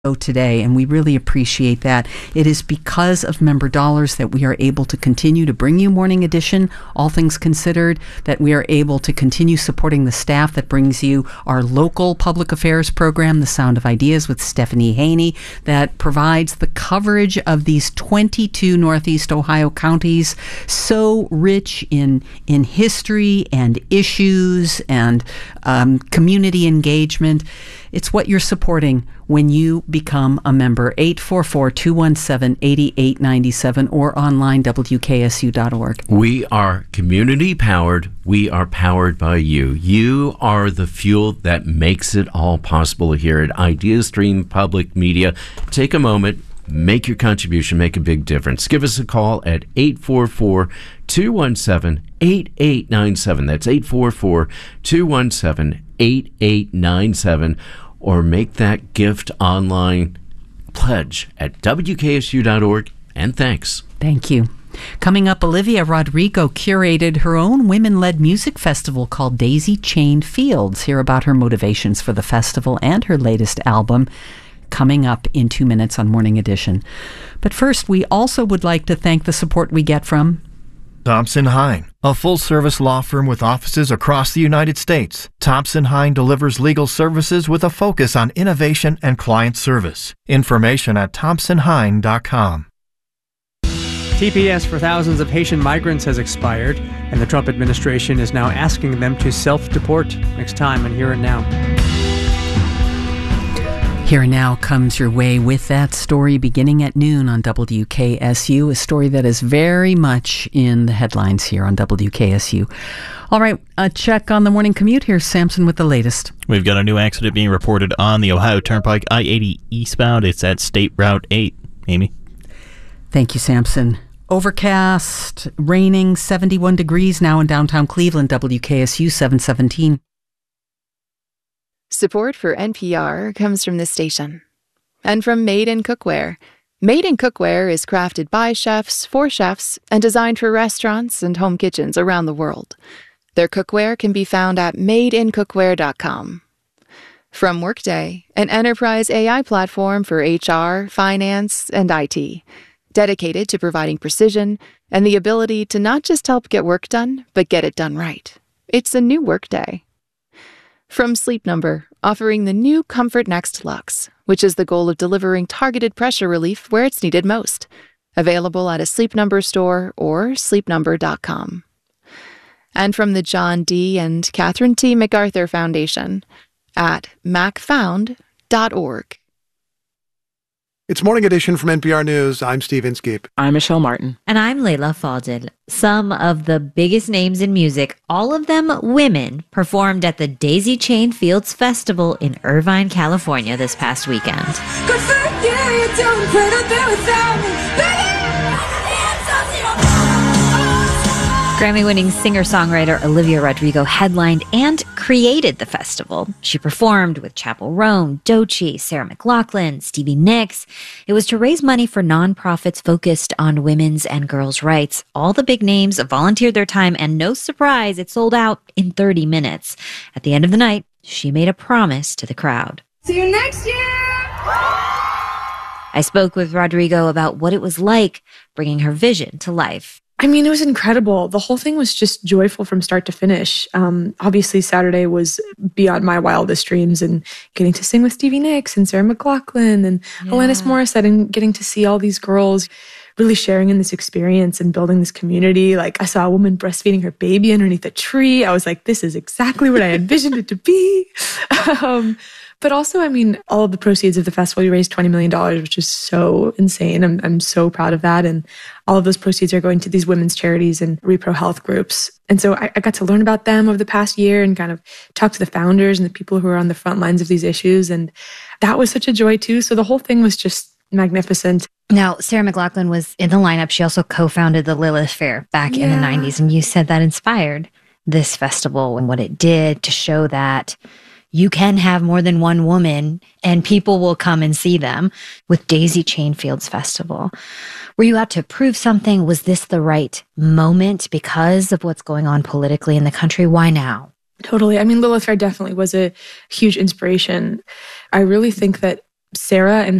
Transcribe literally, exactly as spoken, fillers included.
today, and we really appreciate that. It is because of member dollars that we are able to continue to bring you Morning Edition, all things considered, that we are able to continue supporting the staff that brings you our local public affairs program, The Sound of Ideas with Stephanie Haney, that provides the coverage of these twenty-two Northeast Ohio counties, so rich in in history and issues and um, community engagement. It's what you're supporting when you become a member. eight four four, two one seven, eight eight nine seven or online, W K S U dot org. We are community powered. We are powered by you. You are the fuel that makes it all possible here at IdeaStream Public Media. Take a moment. Make your contribution, make a big difference. Give us a call at eight four four, two one seven, eight eight nine seven. That's eight four four, two one seven, eight eight nine seven. Or make that gift online. Pledge at W K S U dot org. And thanks. Thank you. Coming up, Olivia Rodrigo curated her own women-led music festival called Daisy Chain Fields. Hear about her motivations for the festival and her latest album, coming up in two minutes on Morning Edition. But first, we also would like to thank the support we get from Thompson Hine, a full-service law firm with offices across the United States. Thompson Hine delivers legal services with a focus on innovation and client service. Information at thompson hine dot com. T P S for thousands of Haitian migrants has expired, and the Trump administration is now asking them to self-deport. Next time on Here and Now. Here and Now comes your way with that story beginning at noon on W K S U, a story that is very much in the headlines here on W K S U. All right, a check on the morning commute. Here's Samson with the latest. We've got a new accident being reported on the Ohio Turnpike I eighty eastbound. It's at State Route eight. Amy? Thank you, Samson. Overcast, raining, seventy-one degrees now in downtown Cleveland, W K S U seven seventeen. Support for N P R comes from this station and from Made in Cookware. Made in Cookware is crafted by chefs for chefs and designed for restaurants and home kitchens around the world. Their cookware can be found at made in cookware dot com. From Workday, an enterprise A I platform for H R, finance, and I T, dedicated to providing precision and the ability to not just help get work done, but get it done right. It's a new Workday. From Sleep Number, offering the new Comfort Next Luxe, which is the goal of delivering targeted pressure relief where it's needed most. Available at a Sleep Number store or sleep number dot com. And from the John D. and Catherine T. MacArthur Foundation at mac found dot org. It's Morning Edition from N P R News. I'm Steve Inskeep. I'm Michelle Martin. And I'm Layla Fadel. Some of the biggest names in music, all of them women, performed at the Daisy Chain Fields Festival in Irvine, California this past weekend. Good for you, you don't put up there without me, baby. Grammy-winning singer-songwriter Olivia Rodrigo headlined and created the festival. She performed with Chappell Roan, Doechii, Sarah McLachlan, Stevie Nicks. It was to raise money for nonprofits focused on women's and girls' rights. All the big names volunteered their time, and no surprise, it sold out in thirty minutes. At the end of the night, she made a promise to the crowd. See you next year! I spoke with Rodrigo about what it was like bringing her vision to life. I mean, it was incredible. The whole thing was just joyful from start to finish. Um, obviously, Saturday was beyond my wildest dreams, and getting to sing with Stevie Nicks and Sarah McLachlan and yeah. Alanis Morissette, and getting to see all these girls really sharing in this experience and building this community. Like, I saw a woman breastfeeding her baby underneath a tree. I was like, this is exactly what I envisioned it to be. Um, But also, I mean, all of the proceeds of the festival, we raised twenty million dollars, which is so insane. I'm I'm so proud of that. And all of those proceeds are going to these women's charities and repro health groups. And so I, I got to learn about them over the past year and kind of talk to the founders and the people who are on the front lines of these issues. And that was such a joy too. So the whole thing was just magnificent. Now, Sarah McLachlan was in the lineup. She also co-founded the Lilith Fair back yeah. in the nineties. And you said that inspired this festival and what it did to show that you can have more than one woman and people will come and see them with Daisy Chain Fields Festival. Were you out to prove something? Was this the right moment because of what's going on politically in the country? Why now? Totally. I mean, Lilith Fair definitely was a huge inspiration. I really think that Sarah and